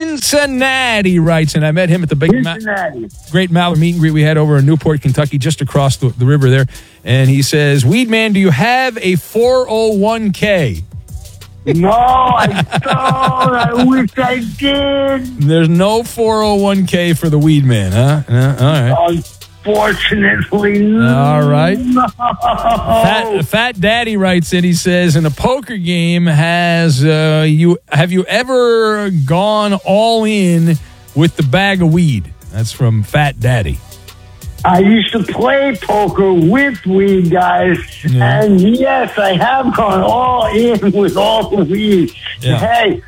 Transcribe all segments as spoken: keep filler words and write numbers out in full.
Cincinnati writes, and I met him at the big Ma- Great Mallard meet and greet we had over in Newport, Kentucky, just across the, the river there. And he says, Weed Man, do you have a four oh one k? No, I don't. I wish I did. There's no four oh one k for the Weed Man, huh? Uh, all right. Unfortunately, all right. No. Fat, Fat Daddy writes in. He says, in a poker game, has uh, you have you ever gone all in with the bag of weed? That's from Fat Daddy. I used to play poker with weed guys, yeah. and yes, I have gone all in with all the weed. Yeah. Hey,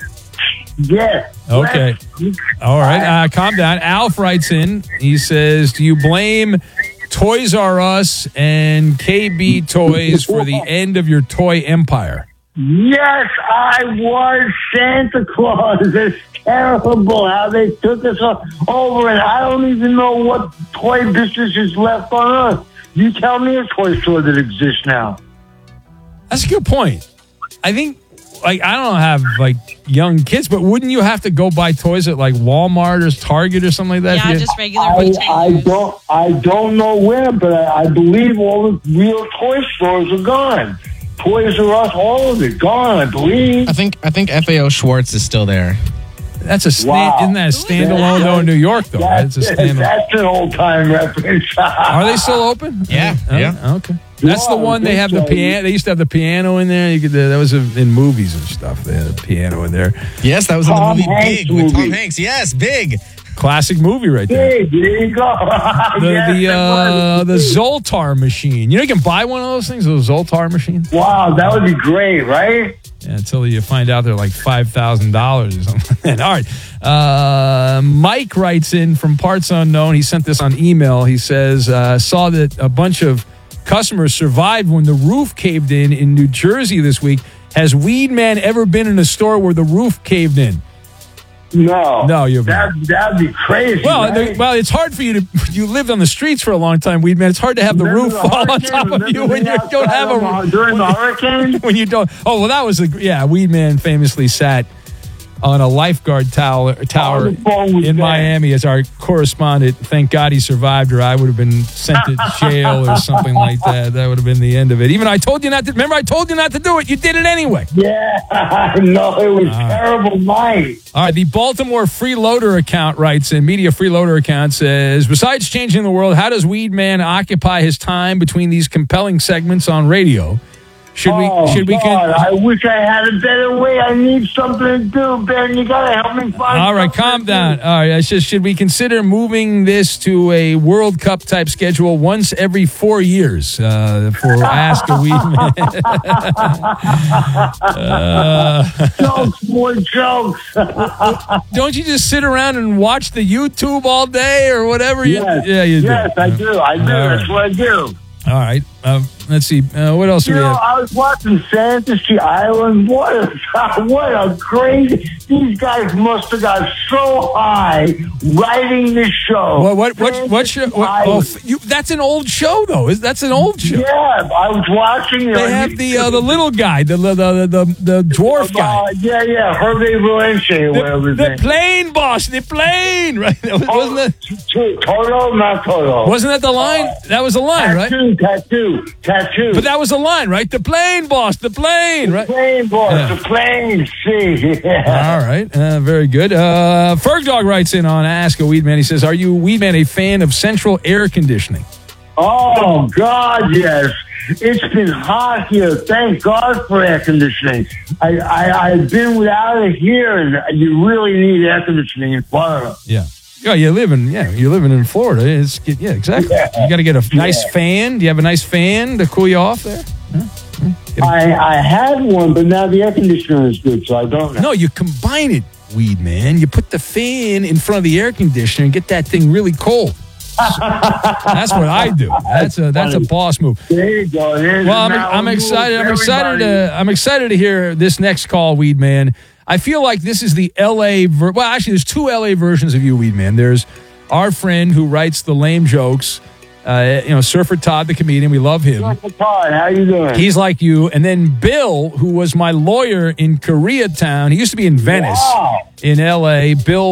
yes. Okay. All right. Uh, calm down. Alf writes in. He says, do you blame Toys R Us and K B Toys for the end of your toy empire? Yes, I was Santa Claus. It's terrible how they took us over, and I don't even know what toy business is left on Earth. You tell me a toy store that exists now. That's a good point. I think, like, I don't have, like, young kids, but wouldn't you have to go buy toys at, like, Walmart or Target or something like that? Yeah, just regular I, retailers. I don't, I don't know where, but I, I believe all the real toy stores are gone. Toys R Us, all of it gone, I believe. I think I think F A O Schwartz is still there. That's a stand, wow. Isn't that a standalone though in New York though? Right? It's a standalone. That's an old time reference. Are they still open? Yeah, uh, yeah. Okay. That's the one they have the piano. They used to have the piano in there. You could. Uh, that was in movies and stuff. They had a piano in there. Yes, that was in the Tom movie Hanks Big movie. with Tom Hanks. Yes, Big. Classic movie right there. Hey, there you go. The yes, the, uh, the Zoltar machine. You know, you can buy one of those things, those Zoltar machines. Wow, that would be great, right? Yeah, until you find out they're like five thousand dollars or something. All right. Uh, Mike writes in from Parts Unknown. He sent this on email. He says, uh, saw that a bunch of customers survived when the roof caved in in New Jersey this week. Has Weed Man ever been in a store where the roof caved in? No. No, you've that, that'd be crazy. Well, right? the, well, it's hard for you to. You lived on the streets for a long time, Weed Man. It's hard to have the Remember roof the fall on hurricane? top of you Remember when you being don't have a outside during the hurricane. When you don't. Oh well, that was a yeah. Weed Man famously sat on a lifeguard tower tower in dead. Miami as our correspondent. Thank God he survived, or I would have been sent to jail or something like that. That would have been the end of it. Even I told you not to. Remember, I told you not to do it. You did it anyway. Yeah, I know it was uh, terrible night. All right, the Baltimore Freeloader account writes, and Media Freeloader account says, besides changing the world, how does Weed Man occupy his time between these compelling segments on radio? Should we? Oh, should we? God, Con- I wish I had a better way. I need something to do, Ben. You gotta help me find. All right, calm down. Do. All right, I said, should we consider moving this to a World Cup type schedule once every four years uh, for Ask a Weed Man? uh, jokes, more jokes. Don't you just sit around and watch the YouTube all day or whatever? Yes, you, yeah, you do. Yes, I do. I do. All That's right. what I do. All right. Um, let's see. Uh, what else do You we know, have? I was watching Fantasy Island. What a what a crazy! These guys must have got so high writing this show. What? What? What? What show? What, oh, you, that's an old show, though. Is that's an old show? Yeah, I was watching. You they know, have the uh, the little guy, the the the the, the dwarf guy. Uh, yeah, yeah, Hervé Valencia, or whatever his The name. plane boss, the plane, right? Wasn't Oh, that? Toto, not Toto. Wasn't that the line? Uh, that was the line, right? Tattoo, tattoo, tattoo. But that was the line, right? The plane boss, the plane, right? Plane boss, Yeah. the plane. See, yeah. All right, uh, very good. Uh, Ferg Dog writes in on Ask a Weed Man. He says, "Are you, Weed Man, a fan of central air conditioning?" Oh God, yes. It's been hot here. Thank God for air conditioning. I, I I've been without it here, and you really need air conditioning in Florida. Yeah. Yeah, you live in yeah, you're living in Florida. It's yeah, exactly. Yeah. You got to get a nice Yeah. fan. Do you have a nice fan to cool you off there? Huh? Get a- I I had one, but now the air conditioner is good, so I don't know. no, you combine it, Weed Man. You put the fan in front of the air conditioner and get that thing really cold. That's what I do. That's a that's a boss move. There you go. There's Well, I'm, now I'm a move excited. for I'm excited everybody. to I'm excited to hear this next call, Weed Man. I feel like this is the L A ver- well, actually, there's two L A versions of you, Weed Man. There's our friend who writes the lame jokes. Uh, you know, Surfer Todd, the comedian. We love him. Uncle Todd, how you doing? He's like you. And then Bill, who was my lawyer in Koreatown. He used to be in Venice, Wow. in L A. Bill